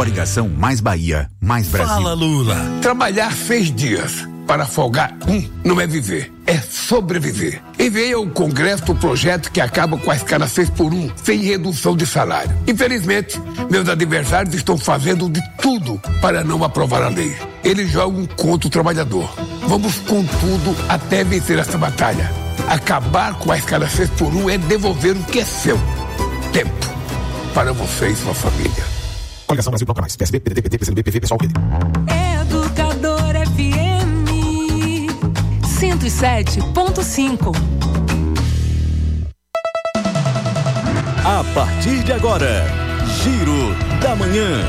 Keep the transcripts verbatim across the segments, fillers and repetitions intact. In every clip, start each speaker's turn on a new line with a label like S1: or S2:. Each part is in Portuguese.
S1: Coligação Mais Bahia, Mais Brasil.
S2: Fala, Lula.
S3: Trabalhar seis dias para folgar um não é viver, é sobreviver. Enviei ao Congresso o projeto que acaba com a escala seis por um, sem redução de salário. Infelizmente, meus adversários estão fazendo de tudo para não aprovar a lei. Eles jogam contra o trabalhador. Vamos com tudo até vencer essa batalha. Acabar com a escala seis por um é devolver o que é seu. Tempo para você e sua família.
S4: Coligação Brasil Toca Mais. P S B, P D T, P T, P C B, P V, Pessoal, P D.
S5: Educador F M cento e sete ponto cinco.
S2: A partir de agora, Giro da Manhã.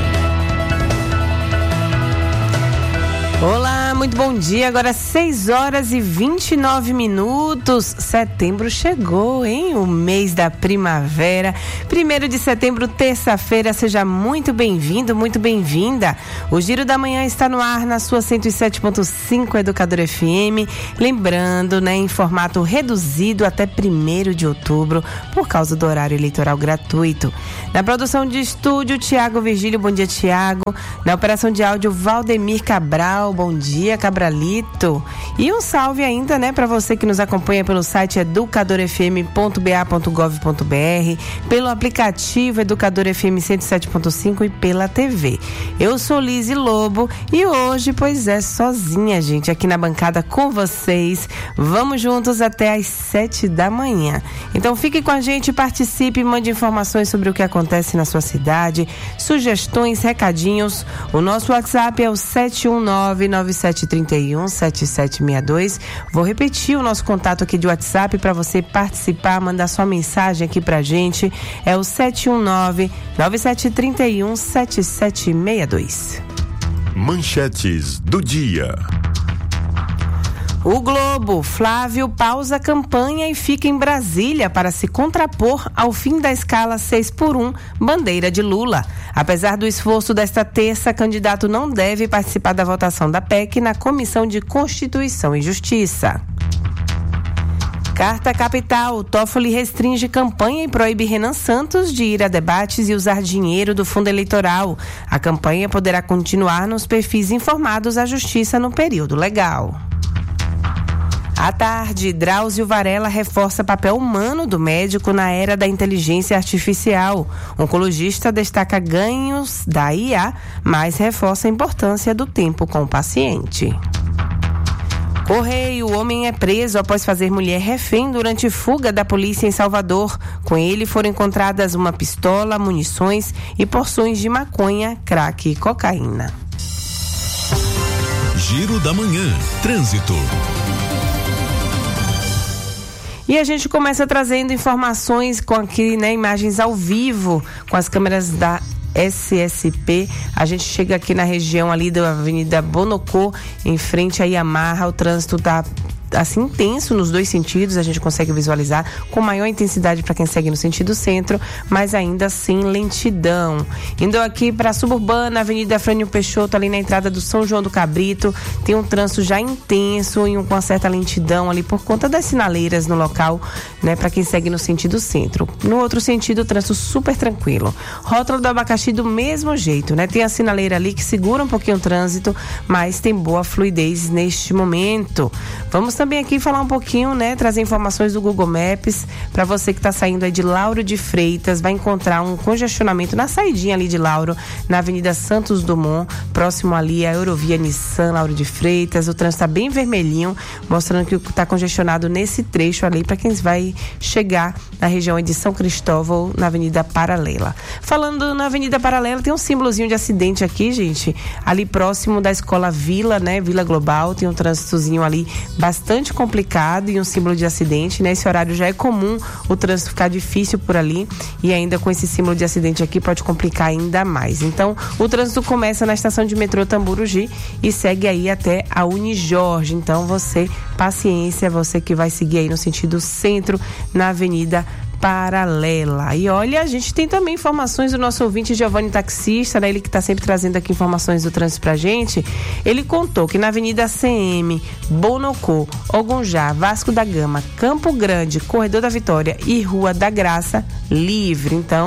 S6: Olá, muito bom dia. Agora seis horas e vinte e nove minutos. Setembro chegou, hein? O mês da primavera. Primeiro de setembro, terça-feira. Seja muito bem-vindo, muito bem-vinda. O Giro da Manhã está no ar na sua cento e sete ponto cinco Educador F M. Lembrando, né, em formato reduzido até primeiro de outubro, por causa do horário eleitoral gratuito. Na produção de estúdio, Tiago Virgílio. Bom dia, Tiago. Na operação de áudio, Valdemir Cabral. Bom dia, Cabralito. E um salve ainda, né, para você que nos acompanha pelo site educador f m ponto b a ponto gov ponto b r, pelo aplicativo Educador F M cento e sete ponto cinco e pela T V. Eu sou Lise Lobo e hoje, pois é, sozinha, gente, aqui na bancada com vocês. Vamos juntos até às sete da manhã. Então fique com a gente, participe, mande informações sobre o que acontece na sua cidade, sugestões, recadinhos. O nosso WhatsApp é o sete um nove, nove sete três um, sete sete seis dois. Vou repetir o nosso contato aqui de WhatsApp para você participar, mandar sua mensagem aqui pra gente. É o sete um nove, nove sete três um, sete sete seis dois.
S2: Manchetes do dia.
S6: O Globo, Flávio pausa a campanha e fica em Brasília para se contrapor ao fim da escala seis por um, bandeira de Lula. Apesar do esforço desta terça, candidato não deve participar da votação da P E C na Comissão de Constituição e Justiça. Carta Capital, Toffoli restringe campanha e proíbe Renan Santos de ir a debates e usar dinheiro do fundo eleitoral. A campanha poderá continuar nos perfis informados à Justiça no período legal. À tarde, Drauzio Varela reforça papel humano do médico na era da inteligência artificial. O oncologista destaca ganhos da I A, mas reforça a importância do tempo com o paciente. Correio, o homem é preso após fazer mulher refém durante fuga da polícia em Salvador. Com ele foram encontradas uma pistola, munições e porções de maconha, crack e cocaína.
S2: Giro da Manhã, trânsito.
S6: E a gente começa trazendo informações com aqui, né, imagens ao vivo com as câmeras da S S P. A gente chega aqui na região ali da Avenida Bonocô, em frente à Yamaha. O trânsito tá assim intenso nos dois sentidos, a gente consegue visualizar com maior intensidade para quem segue no sentido centro, mas ainda assim lentidão. Indo aqui para a suburbana, Avenida Frânio Peixoto, ali na entrada do São João do Cabrito, tem um trânsito já intenso e um, com uma certa lentidão ali por conta das sinaleiras no local, né, para quem segue no sentido centro. No outro sentido, o trânsito super tranquilo. Rótulo do Abacaxi do mesmo jeito, né? Tem a sinaleira ali que segura um pouquinho o trânsito, mas tem boa fluidez neste momento. Vamos também aqui falar um pouquinho, né, trazer informações do Google Maps para você que está saindo aí de Lauro de Freitas, vai encontrar um congestionamento na saidinha ali de Lauro, na Avenida Santos Dumont, próximo ali à Eurovia Nissan Lauro de Freitas. O trânsito está bem vermelhinho, mostrando que está congestionado nesse trecho ali para quem vai chegar na região de São Cristóvão, na Avenida Paralela. Falando na Avenida Paralela, tem um símbolozinho de acidente aqui, gente, ali próximo da Escola Vila, né, Vila Global, tem um trânsitozinho ali bastante complicado e um símbolo de acidente. Nesse horário já é comum o trânsito ficar difícil por ali e ainda com esse símbolo de acidente aqui pode complicar ainda mais. Então, o trânsito começa na estação de metrô Tamburugi e segue aí até a Unijorge. Então, você, paciência, você que vai seguir aí no sentido centro, na Avenida Paralela. E olha, a gente tem também informações do nosso ouvinte Giovanni Taxista, né? Ele que está sempre trazendo aqui informações do trânsito pra gente. Ele contou que na Avenida C M, Bonocô, Ogunjá, Vasco da Gama, Campo Grande, Corredor da Vitória e Rua da Graça, livre. Então,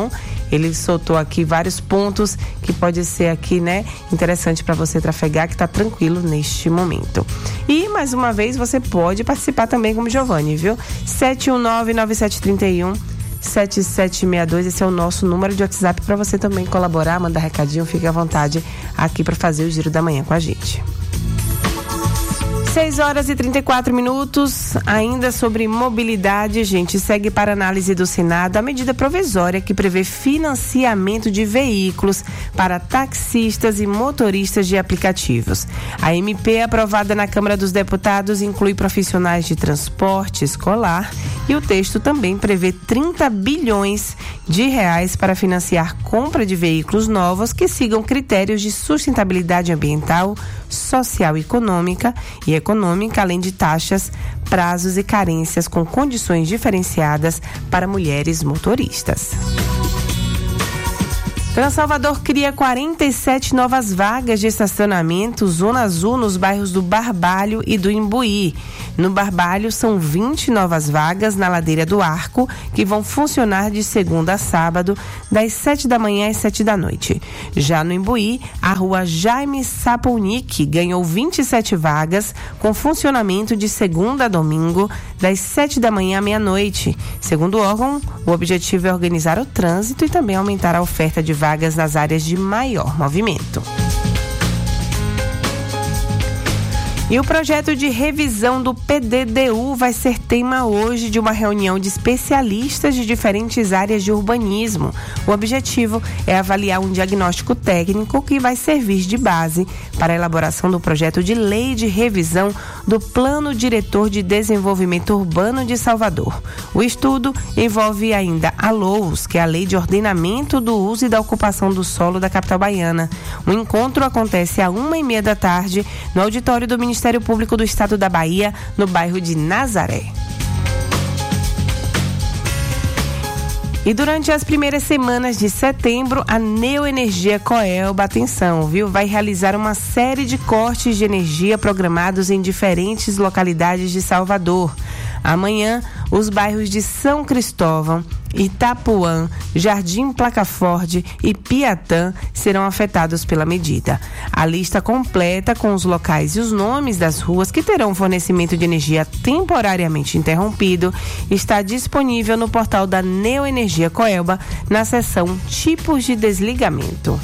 S6: Ele soltou aqui vários pontos que pode ser aqui, né, interessante para você trafegar, que está tranquilo neste momento. E mais uma vez você pode participar também como Giovanni, viu? sete um nove, nove sete três um, sete sete seis dois, esse é o nosso número de WhatsApp para você também colaborar, mandar recadinho, fique à vontade aqui para fazer o Giro da Manhã com a gente. seis horas e trinta e quatro minutos, ainda sobre mobilidade, gente, segue para análise do Senado a medida provisória que prevê financiamento de veículos para taxistas e motoristas de aplicativos. A M P aprovada na Câmara dos Deputados inclui profissionais de transporte escolar e o texto também prevê trinta bilhões de reais para financiar compra de veículos novos que sigam critérios de sustentabilidade ambiental, social e econômica e econômica, além de taxas, prazos e carências com condições diferenciadas para mulheres motoristas. Transalvador cria quarenta e sete novas vagas de estacionamento Zona Azul nos bairros do Barbalho e do Imbuí. No Barbalho são vinte novas vagas na Ladeira do Arco, que vão funcionar de segunda a sábado, das sete da manhã às sete da noite. Já no Imbuí, a rua Jaime Saponic ganhou vinte e sete vagas, com funcionamento de segunda a domingo, das sete da manhã à meia-noite. Segundo o órgão, o objetivo é organizar o trânsito e também aumentar a oferta de vagas vagas nas áreas de maior movimento. E o projeto de revisão do P D D U vai ser tema hoje de uma reunião de especialistas de diferentes áreas de urbanismo. O objetivo é avaliar um diagnóstico técnico que vai servir de base para a elaboração do projeto de lei de revisão do Plano Diretor de Desenvolvimento Urbano de Salvador. O estudo envolve ainda a LOUS, que é a Lei de Ordenamento do Uso e da Ocupação do Solo da capital baiana. O encontro acontece às uma e meia da tarde no auditório do Ministério Ministério Público do Estado da Bahia, no bairro de Nazaré. E durante as primeiras semanas de setembro, a Neoenergia Coelba, atenção, viu, vai realizar uma série de cortes de energia programados em diferentes localidades de Salvador. Amanhã, os bairros de São Cristóvão, Itapuã, Jardim Placaforde e Piatã serão afetados pela medida. A lista completa com os locais e os nomes das ruas que terão fornecimento de energia temporariamente interrompido está disponível no portal da Neoenergia Coelba, na seção Tipos de Desligamento.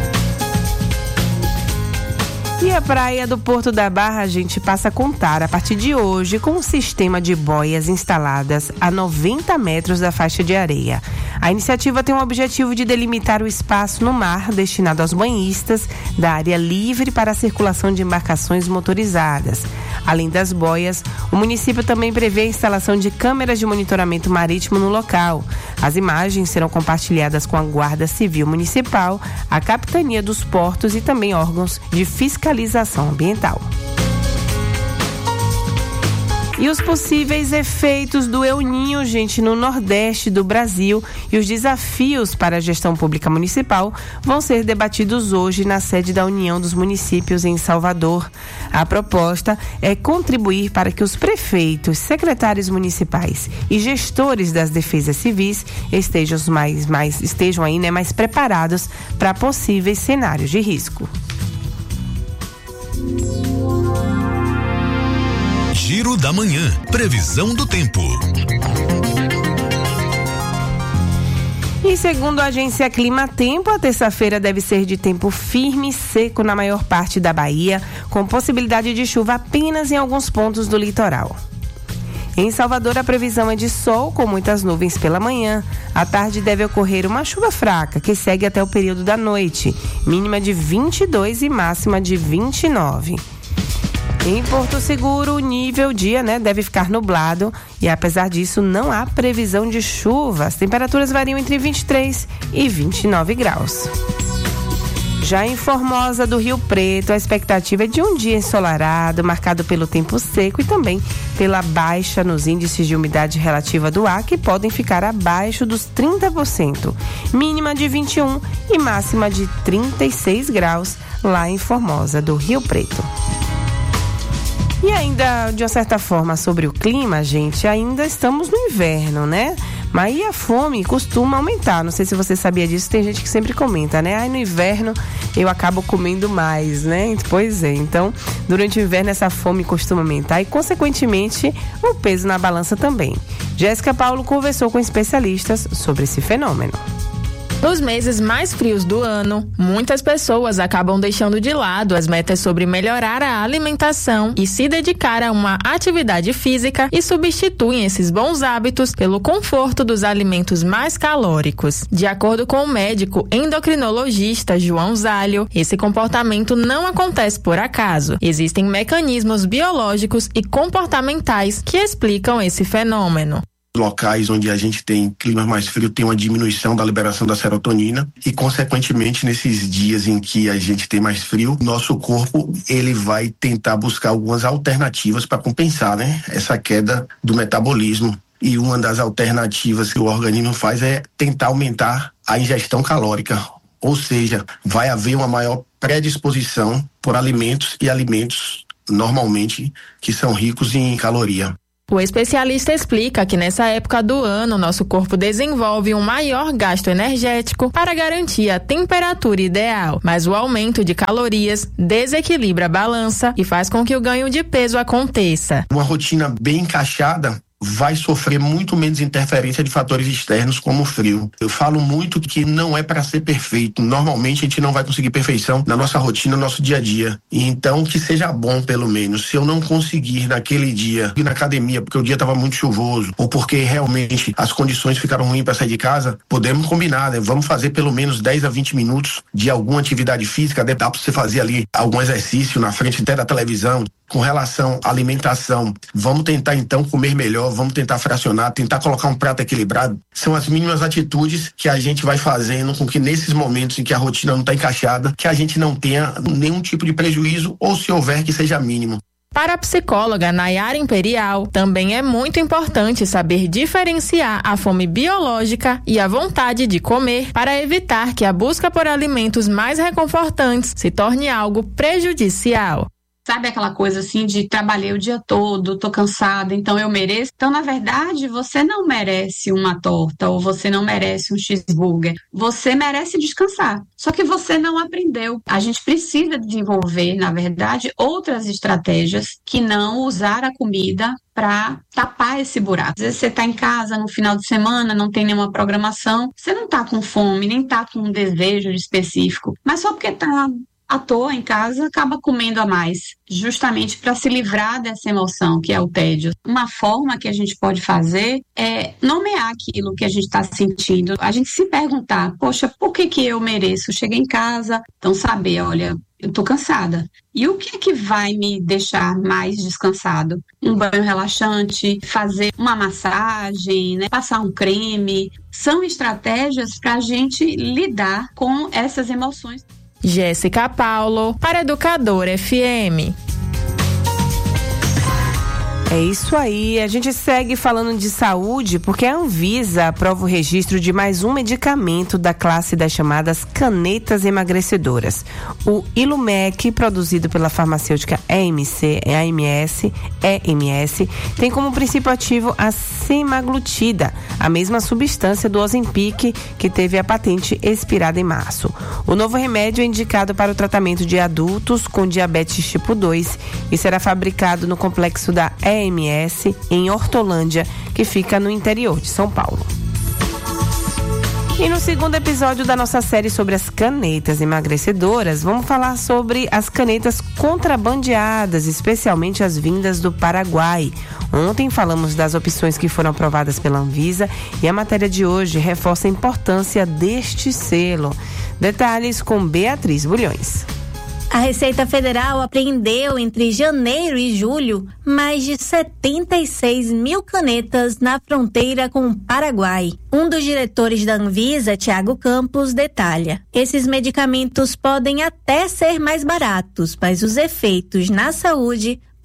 S6: E a praia do Porto da Barra, a gente passa a contar a partir de hoje com um sistema de boias instaladas a noventa metros da faixa de areia. A iniciativa tem o objetivo de delimitar o espaço no mar destinado aos banhistas da área livre para a circulação de embarcações motorizadas. Além das boias, o município também prevê a instalação de câmeras de monitoramento marítimo no local. As imagens serão compartilhadas com a Guarda Civil Municipal, a Capitania dos Portos e também órgãos de fiscalização ambiental. E os possíveis efeitos do El Niño, gente, no Nordeste do Brasil e os desafios para a gestão pública municipal vão ser debatidos hoje na sede da União dos Municípios em Salvador. A proposta é contribuir para que os prefeitos, secretários municipais e gestores das defesas civis estejam, mais, mais, estejam aí, né, mais preparados para possíveis cenários de risco.
S2: Giro da Manhã. Previsão do tempo.
S6: E segundo a agência Clima Tempo, a terça-feira deve ser de tempo firme e seco na maior parte da Bahia, com possibilidade de chuva apenas em alguns pontos do litoral. Em Salvador, a previsão é de sol, com muitas nuvens pela manhã. À tarde deve ocorrer uma chuva fraca, que segue até o período da noite, mínima de vinte e dois e máxima de vinte e nove. Em Porto Seguro, o nível dia, né, deve ficar nublado e, apesar disso, não há previsão de chuva. As temperaturas variam entre vinte e três e vinte e nove graus. Já em Formosa do Rio Preto, a expectativa é de um dia ensolarado, marcado pelo tempo seco e também pela baixa nos índices de umidade relativa do ar, que podem ficar abaixo dos trinta por cento. Mínima de vinte e um e máxima de trinta e seis graus lá em Formosa do Rio Preto. E ainda, de uma certa forma, sobre o clima, gente, ainda estamos no inverno, né? Mas aí a fome costuma aumentar. Não sei se você sabia disso, tem gente que sempre comenta, né? Ai, no inverno eu acabo comendo mais, né? Pois é, então durante o inverno essa fome costuma aumentar e, consequentemente, o peso na balança também. Jéssica Paulo conversou com especialistas sobre esse fenômeno.
S7: Nos meses mais frios do ano, muitas pessoas acabam deixando de lado as metas sobre melhorar a alimentação e se dedicar a uma atividade física e substituem esses bons hábitos pelo conforto dos alimentos mais calóricos. De acordo com o médico endocrinologista João Zalio, esse comportamento não acontece por acaso. Existem mecanismos biológicos e comportamentais que explicam esse fenômeno.
S8: Locais onde a gente tem clima mais frio tem uma diminuição da liberação da serotonina e, consequentemente, nesses dias em que a gente tem mais frio, nosso corpo ele vai tentar buscar algumas alternativas para compensar, né, essa queda do metabolismo. E uma das alternativas que o organismo faz é tentar aumentar a ingestão calórica, ou seja, vai haver uma maior predisposição por alimentos e alimentos normalmente que são ricos em caloria.
S7: O especialista explica que nessa época do ano, nosso corpo desenvolve um maior gasto energético para garantir a temperatura ideal, mas o aumento de calorias desequilibra a balança e faz com que o ganho de peso aconteça.
S8: Uma rotina bem encaixada vai sofrer muito menos interferência de fatores externos como o frio. Eu falo muito que não é para ser perfeito. Normalmente a gente não vai conseguir perfeição na nossa rotina, no nosso dia a dia. E então que seja bom, pelo menos. Se eu não conseguir naquele dia ir na academia porque o dia estava muito chuvoso ou porque realmente as condições ficaram ruins para sair de casa, podemos combinar, né? Vamos fazer pelo menos dez a vinte minutos de alguma atividade física. Dá para você fazer ali algum exercício na frente até da televisão. Com relação à alimentação, vamos tentar então comer melhor, vamos tentar fracionar, tentar colocar um prato equilibrado. São as mínimas atitudes que a gente vai fazendo com que nesses momentos em que a rotina não está encaixada, que a gente não tenha nenhum tipo de prejuízo ou, se houver, que seja mínimo.
S7: Para a psicóloga Nayara Imperial, também é muito importante saber diferenciar a fome biológica e a vontade de comer para evitar que a busca por alimentos mais reconfortantes se torne algo prejudicial.
S9: Sabe aquela coisa assim de trabalhei o dia todo, tô cansada, então eu mereço? Então, na verdade, você não merece uma torta ou você não merece um cheeseburger. Você merece descansar. Só que você não aprendeu. A gente precisa desenvolver, na verdade, outras estratégias que não usar a comida para tapar esse buraco. Às vezes você está em casa no final de semana, não tem nenhuma programação, você não está com fome, nem está com um desejo específico, mas só porque está à toa em casa, acaba comendo a mais, justamente para se livrar dessa emoção que é o tédio. Uma forma que a gente pode fazer é nomear aquilo que a gente está sentindo, a gente se perguntar, poxa, por que que eu mereço? Cheguei em casa, então saber, olha, eu tô cansada. E o que é que vai me deixar mais descansado? Um banho relaxante, fazer uma massagem, né? Passar um creme, são estratégias para a gente lidar com essas emoções.
S7: Jéssica Paulo, para Educador F M.
S6: É isso aí, a gente segue falando de saúde porque a Anvisa aprova o registro de mais um medicamento da classe das chamadas canetas emagrecedoras. O Ilumec, produzido pela farmacêutica E M C, A M S, E M S, tem como princípio ativo a semaglutida, a mesma substância do Ozempic que teve a patente expirada em março. O novo remédio é indicado para o tratamento de adultos com diabetes tipo dois e será fabricado no complexo da E M S em Hortolândia, que fica no interior de São Paulo. E no segundo episódio da nossa série sobre as canetas emagrecedoras, vamos falar sobre as canetas contrabandeadas, especialmente as vindas do Paraguai. Ontem falamos das opções que foram aprovadas pela Anvisa e a matéria de hoje reforça a importância deste selo. Detalhes com Beatriz Bulhões.
S10: A Receita Federal apreendeu entre janeiro e julho mais de setenta e seis mil canetas na fronteira com o Paraguai. Um dos diretores da Anvisa, Tiago Campos, detalha: esses medicamentos podem até ser mais baratos, mas os efeitos na saúde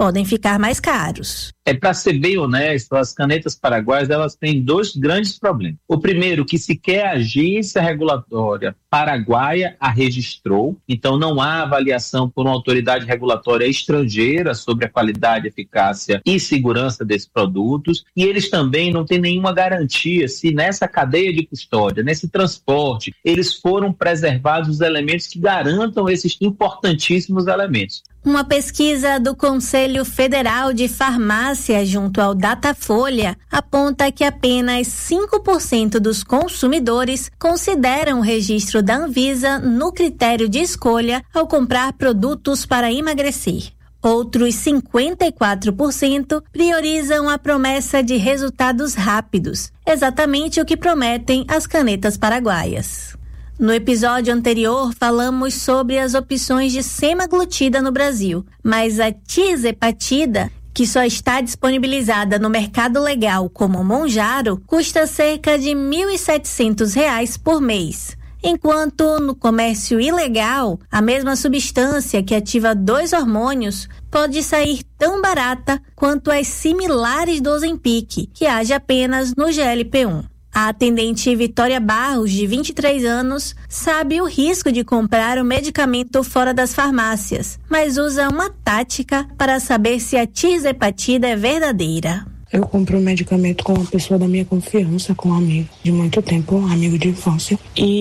S10: podem ficar mais caros.
S11: É, para ser bem honesto, as canetas paraguaias, elas têm dois grandes problemas. O primeiro, que sequer a agência regulatória paraguaia a registrou, então não há avaliação por uma autoridade regulatória estrangeira sobre a qualidade, eficácia e segurança desses produtos, e eles também não têm nenhuma garantia se nessa cadeia de custódia, nesse transporte, eles foram preservados os elementos que garantam esses importantíssimos elementos.
S10: Uma pesquisa do Conselho Federal de Farmácia junto ao Datafolha aponta que apenas cinco por cento dos consumidores consideram o registro da Anvisa no critério de escolha ao comprar produtos para emagrecer. Outros cinquenta e quatro por cento priorizam a promessa de resultados rápidos, exatamente o que prometem as canetas paraguaias. No episódio anterior, falamos sobre as opções de semaglutida no Brasil, mas a tirzepatida, que só está disponibilizada no mercado legal como Monjaro, custa cerca de mil e setecentos reais por mês. Enquanto no comércio ilegal, a mesma substância que ativa dois hormônios pode sair tão barata quanto as similares do Ozempic, que age apenas no G L P um. A atendente Vitória Barros, de vinte e três anos, sabe o risco de comprar o medicamento fora das farmácias, mas usa uma tática para saber se a tirzepatida é verdadeira.
S12: Eu compro o medicamento com uma pessoa da minha confiança, com um amigo de muito tempo, um amigo de infância.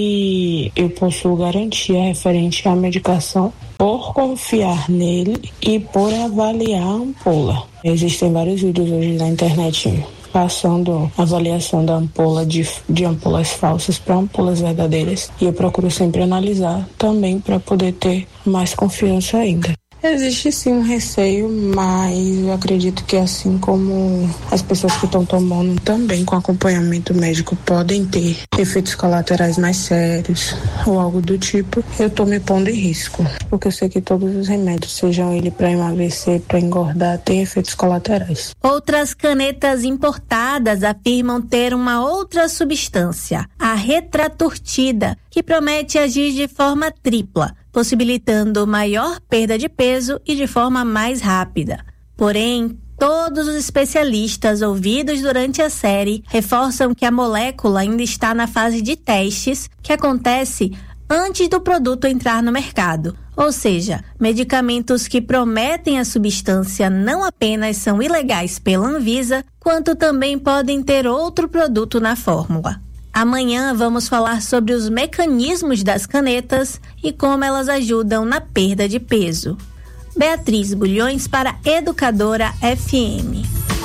S12: E eu possuo garantia referente à medicação por confiar nele e por avaliar a ampola. Existem vários vídeos hoje na internet passando a avaliação da ampola de, de ampolas falsas para ampolas verdadeiras. E eu procuro sempre analisar também para poder ter mais confiança ainda. Existe sim um receio, mas eu acredito que assim como as pessoas que estão tomando também com acompanhamento médico podem ter efeitos colaterais mais sérios ou algo do tipo, eu estou me pondo em risco, porque eu sei que todos os remédios, sejam ele para emagrecer, para engordar, têm efeitos colaterais.
S10: Outras canetas importadas afirmam ter uma outra substância, a retraturtida, que promete agir de forma tripla, possibilitando maior perda de peso e de forma mais rápida. Porém, todos os especialistas ouvidos durante a série reforçam que a molécula ainda está na fase de testes, que acontece antes do produto entrar no mercado. Ou seja, medicamentos que prometem a substância não apenas são ilegais pela Anvisa, quanto também podem ter outro produto na fórmula. Amanhã vamos falar sobre os mecanismos das canetas e como elas ajudam na perda de peso. Beatriz Bulhões para Educadora F M.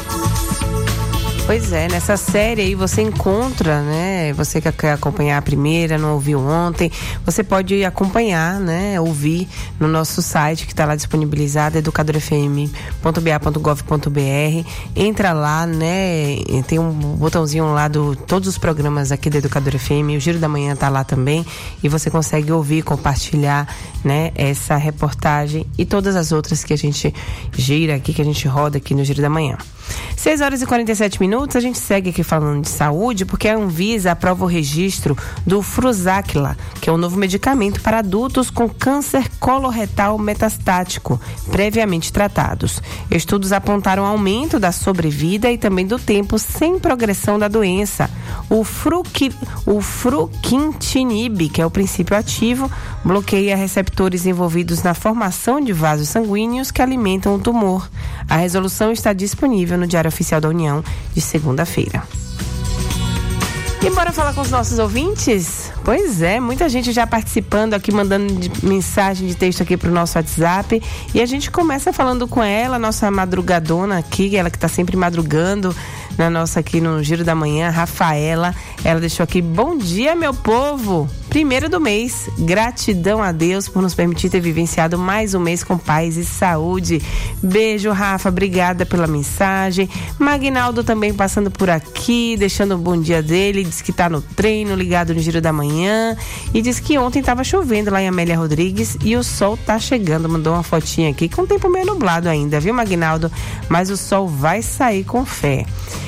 S6: Pois é, nessa série aí você encontra, né, você que quer acompanhar a primeira, não ouviu ontem, você pode acompanhar, né, ouvir no nosso site que está lá disponibilizado, educador f m ponto b a ponto gov ponto b r. Entra lá, né, tem um botãozinho lá do todos os programas aqui da Educador F M, o Giro da Manhã tá lá também, e você consegue ouvir, compartilhar, né, essa reportagem e todas as outras que a gente gira aqui, que a gente roda aqui no Giro da Manhã. seis horas e quarenta e sete minutos, a gente segue aqui falando de saúde, porque a Anvisa aprova o registro do Fruzaqla, que é um novo medicamento para adultos com câncer coloretal metastático, previamente tratados. Estudos apontaram aumento da sobrevida e também do tempo sem progressão da doença. O, fruqui, o fruquintinib, que é o princípio ativo, bloqueia receptores envolvidos na formação de vasos sanguíneos que alimentam o tumor. A resolução está disponível no Diário Oficial da União de segunda-feira. E bora falar com os nossos ouvintes? Pois é, muita gente já participando aqui, mandando de mensagem de texto aqui pro nosso WhatsApp. E a gente começa falando com ela, nossa madrugadona aqui, ela que tá sempre madrugando na nossa aqui no Giro da Manhã, Rafaela. Ela deixou aqui: bom dia, meu povo! Primeiro do mês, gratidão a Deus por nos permitir ter vivenciado mais um mês com paz e saúde. Beijo, Rafa, obrigada pela mensagem. Magnaldo também passando por aqui, deixando um bom dia dele, diz que tá no treino, ligado no Giro da Manhã, e diz que ontem tava chovendo lá em Amélia Rodrigues e o sol tá chegando, mandou uma fotinha aqui, com o tempo meio nublado ainda, viu, Magnaldo? Mas o sol vai sair com fé.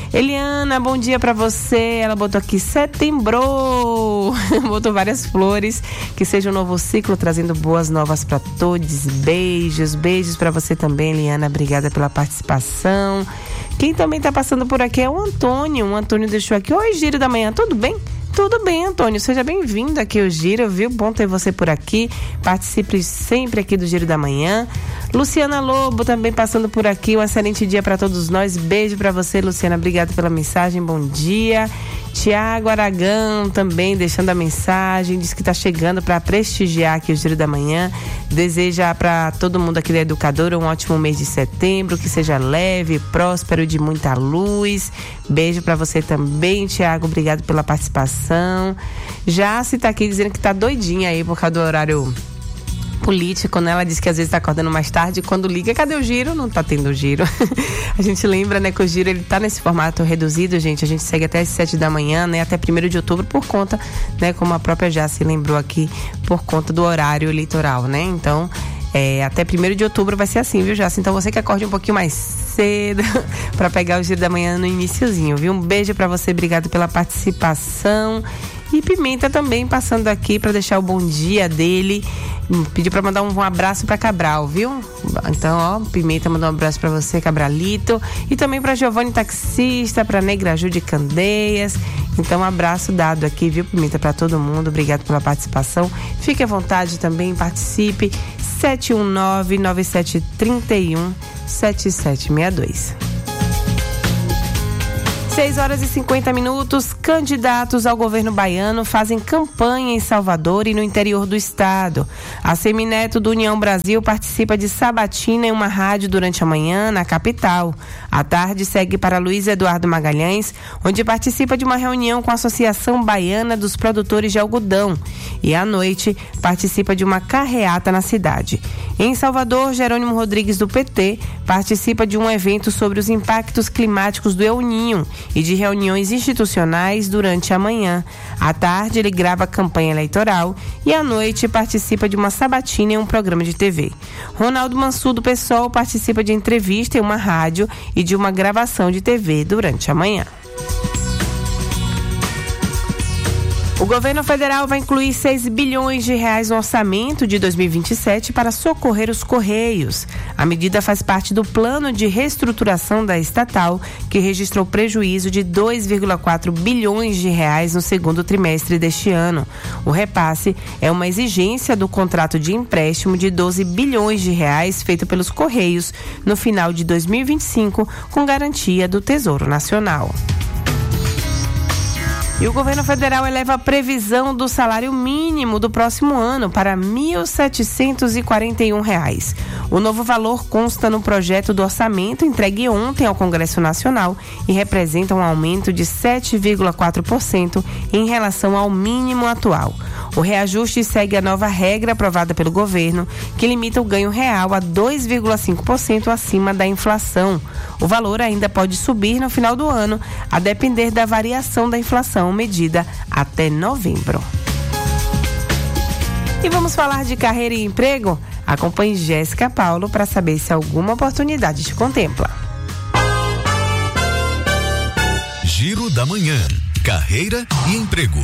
S6: Eliana, bom dia pra você. Ela botou aqui setembro. Botou várias flores. Que seja um novo ciclo, trazendo boas novas pra todos. Beijos, beijos pra você também, Eliana. Obrigada pela participação. Quem também tá passando por aqui é o Antônio. O Antônio deixou aqui. Oi, Giro da Manhã, tudo bem? Tudo bem, Antônio, seja bem-vindo aqui ao Giro, viu? Bom ter você por aqui, participe sempre aqui do Giro da Manhã. Luciana Lobo também passando por aqui, um excelente dia para todos nós, beijo para você, Luciana, obrigada pela mensagem, bom dia. Tiago Aragão também deixando a mensagem, diz que está chegando para prestigiar aqui o Giro da Manhã, deseja para todo mundo aqui da Educadora um ótimo mês de setembro, que seja leve, próspero, de muita luz. Beijo para você também, Tiago, obrigado pela participação. Já se tá aqui dizendo que tá doidinha aí por causa do horário político, né? Ela diz que às vezes tá acordando mais tarde, quando liga, cadê o Giro? Não tá tendo Giro. A gente lembra, né, que o Giro, ele tá nesse formato reduzido, gente, a gente segue até as sete da manhã, né, até primeiro de outubro, por conta, né, como a própria Jaci lembrou aqui, por conta do horário eleitoral, né? Então, é, até primeiro de outubro vai ser assim, viu, Jaci? Então você que acorde um pouquinho mais cedo para pegar o Giro da Manhã no iniciozinho, viu? Um beijo para você, obrigado pela participação. E Pimenta também passando aqui para deixar o bom dia dele. Pediu para mandar um, um abraço para Cabral, viu? Então, ó, Pimenta mandou um abraço para você, Cabralito. E também para Giovanni Taxista, para Negra Ju de Candeias. Então, um abraço dado aqui, viu, Pimenta, para todo mundo. Obrigado pela participação. Fique à vontade também, participe. sete um nove, nove sete três um, sete sete seis dois. seis horas e cinquenta minutos, candidatos ao governo baiano fazem campanha em Salvador e no interior do estado. A Semineto do União Brasil participa de sabatina em uma rádio durante a manhã na capital. À tarde segue para Luiz Eduardo Magalhães, onde participa de uma reunião com a Associação Baiana dos Produtores de Algodão. E à noite participa de uma carreata na cidade. Em Salvador, Jerônimo Rodrigues do P T participa de um evento sobre os impactos climáticos do El Ninho e de reuniões institucionais durante a manhã. À tarde, ele grava a campanha eleitoral e à noite participa de uma sabatina em um programa de T V. Ronaldo Mansur do PSOL participa de entrevista em uma rádio e de uma gravação de T V durante a manhã. O governo federal vai incluir seis bilhões de reais no orçamento de dois mil e vinte e sete para socorrer os Correios. A medida faz parte do plano de reestruturação da estatal, que registrou prejuízo de dois vírgula quatro bilhões de reais no segundo trimestre deste ano. O repasse é uma exigência do contrato de empréstimo de doze bilhões de reais feito pelos Correios no final de dois mil e vinte e cinco, com garantia do Tesouro Nacional. E o governo federal eleva a previsão do salário mínimo do próximo ano para mil setecentos e quarenta e um reais. O novo valor consta no projeto do orçamento entregue ontem ao Congresso Nacional e representa um aumento de sete vírgula quatro por cento em relação ao mínimo atual. O reajuste segue a nova regra aprovada pelo governo, que limita o ganho real a dois vírgula cinco por cento acima da inflação. O valor ainda pode subir no final do ano, a depender da variação da inflação medida até novembro. E vamos falar de carreira e emprego? Acompanhe Jéssica Paulo para saber se alguma oportunidade te contempla.
S2: Giro da Manhã. Carreira e emprego.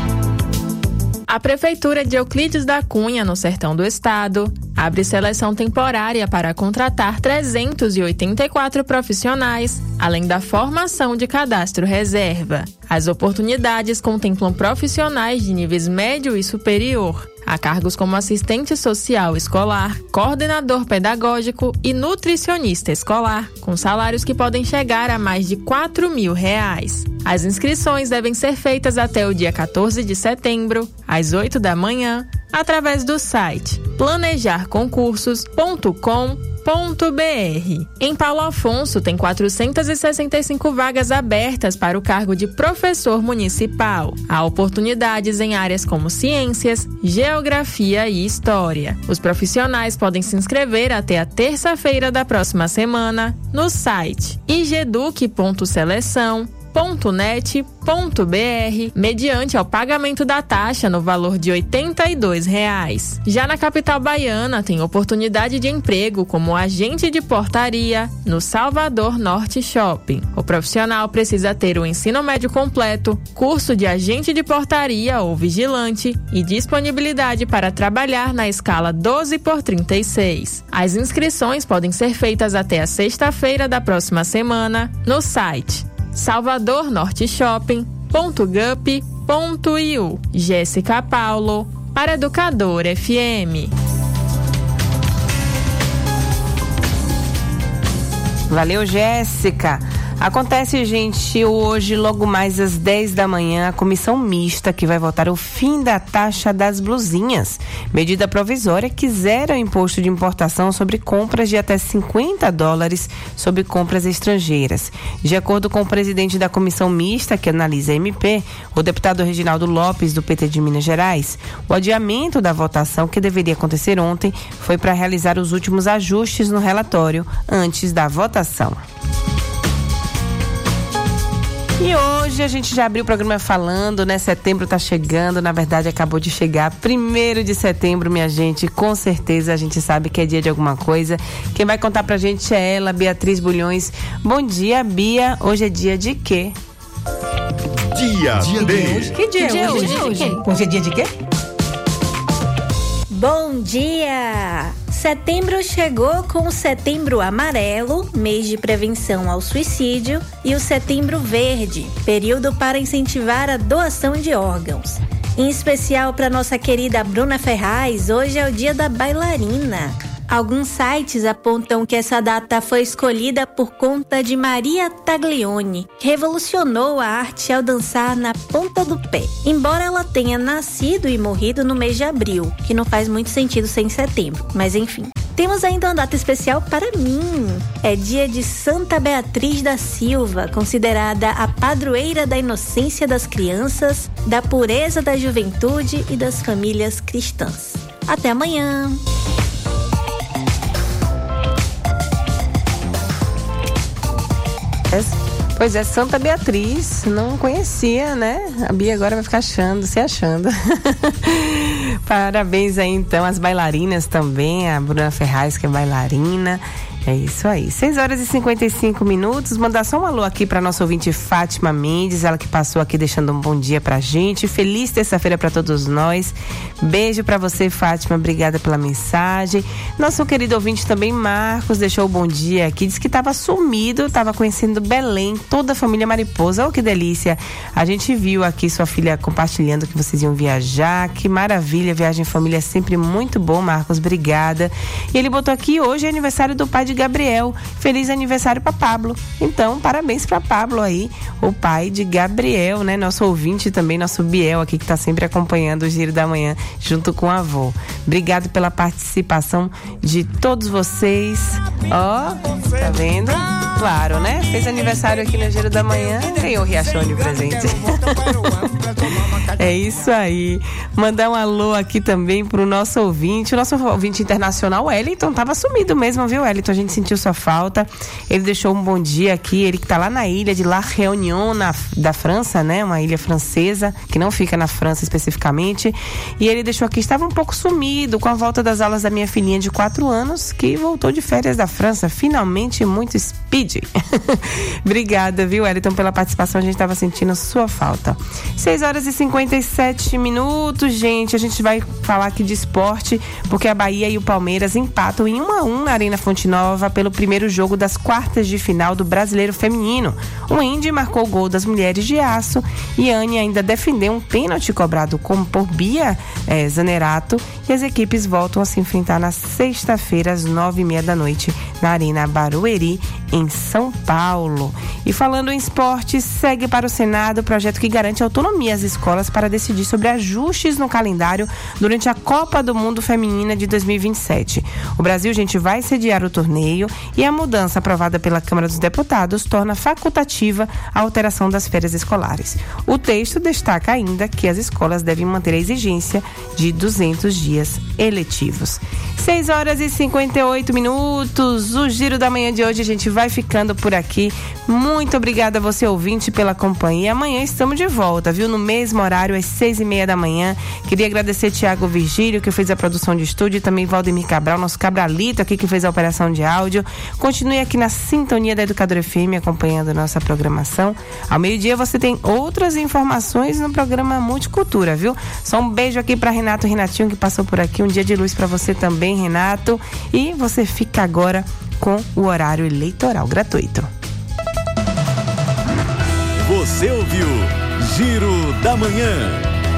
S7: A Prefeitura de Euclides da Cunha, no sertão do estado, abre seleção temporária para contratar trezentos e oitenta e quatro profissionais, além da formação de cadastro reserva. As oportunidades contemplam profissionais de níveis médio e superior. Há cargos como assistente social escolar, coordenador pedagógico e nutricionista escolar, com salários que podem chegar a mais de quatro mil reais. As inscrições devem ser feitas até o dia quatorze de setembro, às oito da manhã, através do site planejar concursos ponto com ponto b r. Em Paulo Afonso, tem quatrocentas e sessenta e cinco vagas abertas para o cargo de professor municipal. Há oportunidades em áreas como ciências, geografia e história. Os profissionais podem se inscrever até a terça-feira da próxima semana no site igeduc ponto seleção ponto net ponto b r, mediante ao pagamento da taxa no valor de oitenta e dois reais. Já na capital baiana, tem oportunidade de emprego como agente de portaria no Salvador Norte Shopping. O profissional precisa ter o ensino médio completo, curso de agente de portaria ou vigilante e disponibilidade para trabalhar na escala doze por trinta e seis. As inscrições podem ser feitas até a sexta-feira da próxima semana no site salvador norte shopping ponto gup ponto i u. Jéssica Paulo, para Educador F M.
S6: Valeu, Jéssica. Acontece, gente, hoje, logo mais às dez da manhã, a comissão mista que vai votar o fim da taxa das blusinhas. Medida provisória que zera o imposto de importação sobre compras de até cinquenta dólares sobre compras estrangeiras. De acordo com o presidente da comissão mista que analisa a M P, o deputado Reginaldo Lopes, do P T de Minas Gerais, o adiamento da votação, que deveria acontecer ontem, foi para realizar os últimos ajustes no relatório antes da votação. E hoje a gente já abriu o programa falando, né? Setembro tá chegando, na verdade acabou de chegar. Primeiro de setembro, minha gente, com certeza a gente sabe que é dia de alguma coisa. Quem vai contar pra gente é ela, Beatriz Bulhões. Bom dia, Bia. Hoje é dia de quê?
S2: Dia, dia de...
S6: Que dia, dia é hoje? Hoje? hoje? Hoje é dia de quê?
S10: Bom dia! Setembro chegou com o Setembro Amarelo, mês de prevenção ao suicídio, e o Setembro Verde, período para incentivar a doação de órgãos. Em especial para nossa querida Bruna Ferraz, hoje é o dia da bailarina. Alguns sites apontam que essa data foi escolhida por conta de Maria Taglioni, que revolucionou a arte ao dançar na ponta do pé. Embora ela tenha nascido e morrido no mês de abril, que não faz muito sentido ser em setembro, mas enfim. Temos ainda uma data especial para mim. É dia de Santa Beatriz da Silva, considerada a padroeira da inocência das crianças, da pureza da juventude e das famílias cristãs. Até amanhã!
S6: Pois é, Santa Beatriz, não conhecia, né? A Bia agora vai ficar achando, se achando. Parabéns aí então às bailarinas também, a Bruna Ferraz, que é bailarina. É isso aí, seis horas e cinquenta e cinco minutos. Mandar só um alô aqui para nossa ouvinte Fátima Mendes, ela que passou aqui deixando um bom dia pra gente. Feliz terça-feira para todos nós. Beijo para você, Fátima, obrigada pela mensagem. Nosso querido ouvinte também, Marcos, deixou um bom dia aqui, disse que estava sumido, estava conhecendo Belém, toda a família Mariposa. Oh, que delícia! A gente viu aqui sua filha compartilhando que vocês iam viajar, que maravilha, viagem em família é sempre muito bom, Marcos, obrigada. E ele botou aqui, hoje é aniversário do pai de Gabriel, feliz aniversário para Pablo. Então, parabéns para Pablo aí, o pai de Gabriel, né? Nosso ouvinte também, nosso Biel aqui, que tá sempre acompanhando o Giro da Manhã, junto com o avô. Obrigado pela participação de todos vocês. Ó, oh, tá vendo? Claro, né? Fez aniversário aqui no Giro da Manhã, ganhou o Riachão de presente. É isso aí. Mandar um alô aqui também pro nosso ouvinte, o nosso ouvinte internacional, Wellington, tava sumido mesmo, viu, Wellington? A gente sentiu sua falta. Ele deixou um bom dia aqui, ele que tá lá na ilha de La Réunion, na, da França, né? Uma ilha francesa, que não fica na França especificamente. E ele deixou aqui, estava um pouco sumido com a volta das aulas da minha filhinha de quatro anos, que voltou de férias da França, finalmente muito speed. Obrigada, viu, Wellington, pela participação, a gente estava sentindo sua falta. seis horas e cinquenta e sete minutos, gente, a gente vai falar aqui de esporte, porque a Bahia e o Palmeiras empatam em um a um na Arena Fonte Nova pelo primeiro jogo das quartas de final do Brasileiro Feminino. O Indy marcou o gol das mulheres de aço e Anne ainda defendeu um pênalti cobrado como por Bia eh, Zanerato, e as equipes voltam a se enfrentar na sexta-feira às nove e meia da noite na Arena Barueri, em São Paulo. E falando em esporte, segue para o Senado o projeto que garante autonomia às escolas para decidir sobre ajustes no calendário durante a Copa do Mundo Feminina de dois mil e vinte e sete. O Brasil, gente, vai sediar o torneio e a mudança aprovada pela Câmara dos Deputados torna facultativa a alteração das férias escolares. O texto destaca ainda que as escolas devem manter a exigência de duzentos dias eletivos. seis horas e cinquenta e oito minutos. amigos, o Giro da Manhã de hoje a gente vai ficando por aqui. Muito obrigada a você, ouvinte, pela companhia. Amanhã estamos de volta, viu? No mesmo horário, às seis e meia da manhã. Queria agradecer Tiago Virgílio, que fez a produção de estúdio, e também Valdemir Cabral, nosso Cabralito aqui, que fez a operação de áudio. Continue aqui na sintonia da Educadora F M, acompanhando nossa programação. Ao meio-dia você tem outras informações no programa Multicultura, viu? Só um beijo aqui para Renato Renatinho, que passou por aqui. Um dia de luz para você também, Renato. E você fica agora com o horário eleitoral gratuito.
S2: Você ouviu Giro da Manhã.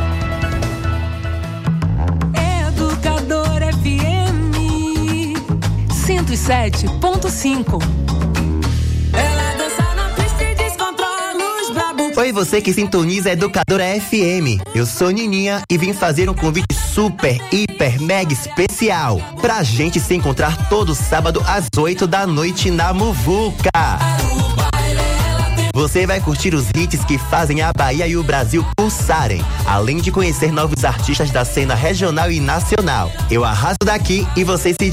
S5: Educadora F M cento e sete ponto cinco. Ela dança na pista e descontrola os brabos.
S13: Oi, você que sintoniza a Educadora F M. Eu sou Nininha e vim fazer um convite super, hiper, mega especial pra gente se encontrar todo sábado às oito da noite na Muvuca. Você vai curtir os hits que fazem a Bahia e o Brasil pulsarem, além de conhecer novos artistas da cena regional e nacional. Eu arraso daqui e você se